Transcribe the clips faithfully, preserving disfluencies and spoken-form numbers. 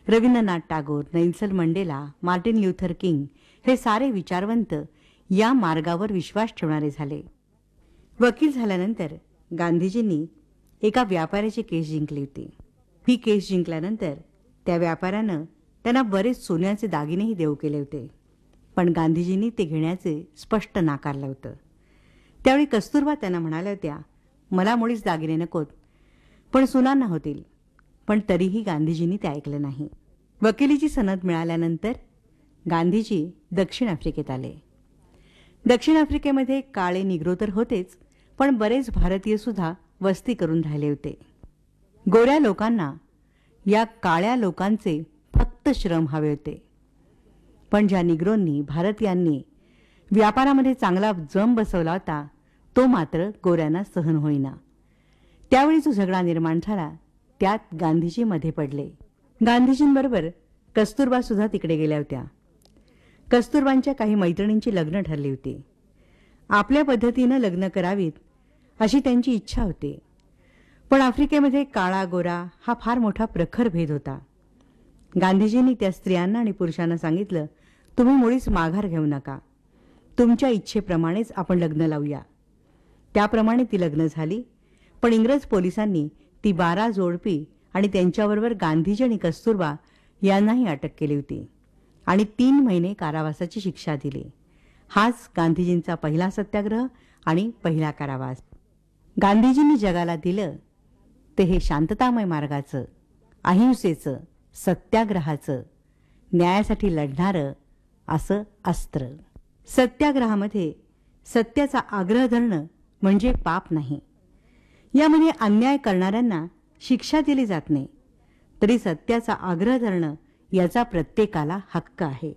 Rabindranath Tagore, Nelson मंडेला, Martin Luther king हे सारे विचारवंत या मार्गावर विश्वास ठेवणारे झाले. वकील झाल्यानंतर गांधीजींनी एका व्यापाऱ्याची केस जिंकली होती. ही केस जिंकल्यानंतर त्या व्यापाऱ्यानं त्यांना बरेच सोन्याचे दागिनेही देऊ केले होते. पण गांधीजींनी ते घेण्याचे स्पष्ट नाकारलं होतं. त्यावेळी कस्तुरबा त्यांना म्हणाल्या होत्या, मला मुळीच दागिने नकोत, पण सुनांना होतील. पण तरीही गांधीजींनी ते ऐकलं नाही. वकिलीची सनद मिळाल्यानंतर गांधीजी दक्षिण आफ्रिकेत आले. दक्षिण आफ्रिकेमध्ये काळे निग्रो तर होतेच, पण बरेच भारतीय सुद्धा वस्ती करून राहिले होते. गोऱ्या लोकांना या काळ्या लोकांचे फक्त श्रम हवे होते. पण ज्या निग्रोंनी भारतीयांनी व्यापारामध्ये चांगला जम बसवला होता तो मात्र गोऱ्यांना सहन होईना. त्यावेळी जो झगडा निर्माण झाला त्यात गांधीजी मध्ये पडले. गांधीजींबरोबर कस्तुरबा सुद्धा तिकडे गेल्या होत्या. कस्तुरबांच्या काही मैत्रिणींची लग्न ठरली होती. आपल्या पद्धतीनं लग्न करावीत अशी त्यांची इच्छा होती. पण आफ्रिकेमध्ये काळा गोरा हा फार मोठा प्रखर भेद होता. गांधीजींनी त्या स्त्रियांना आणि पुरुषांना सांगितलं, तुम्ही मुळीच माघार घेऊ नका, तुमच्या इच्छेप्रमाणेच आपण लग्न लावूया. त्याप्रमाणे ती लग्न झाली. पण इंग्रज पोलिसांनी ती बारा जोडपी आणि त्यांच्याबरोबर गांधीजी आणि कस्तुरबा यांनाही अटक केली होती आणि तीन महिने कारावासाची शिक्षा दिली. हाच गांधीजींचा पहिला सत्याग्रह आणि पहिला कारावास. गांधीजींनी जगाला दिलं ते हे शांततामय मार्गाचं, अहिंसेचं, सत्याग्रहाचं, न्यायासाठी लढणारं असं अस्त्र. सत्याग्रहामध्ये सत्याचा आग्रह धरणं म्हणजे पाप नाही. यामध्ये अन्याय करणाऱ्यांना शिक्षा दिली जात नाही, तरी सत्याचा आग्रह धरणं याचा प्रत्येकाला हक्क आहे.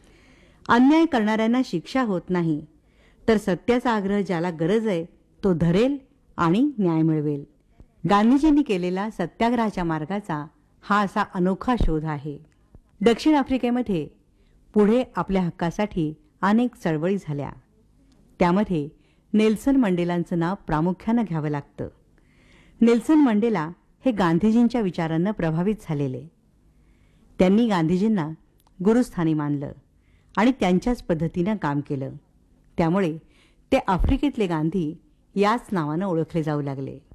अन्याय करणाऱ्यांना शिक्षा होत नाही, तर सत्याचा आग्रह ज्याला गरज आहे तो धरेल आणि न्याय मिळवेल. गांधीजींनी केलेला सत्याग्रहाच्या मार्गाचा हा असा अनोखा शोध आहे. दक्षिण आफ्रिकेमध्ये पुढे आपल्या हक्कासाठी अनेक चळवळी झाल्या. त्यामध्ये नेल्सन मंडेलांचं नाव प्रामुख्यानं घ्यावं लागतं. नेल्सन मंडेला हे गांधीजींच्या विचारांना प्रभावित झालेले. त्यांनी गांधीजींना गुरुस्थानी मानलं आणि त्यांच्याच पद्धतीनं काम केलं. त्यामुळे ते आफ्रिकेतले गांधी याच नावानं ओळखले जाऊ लागले.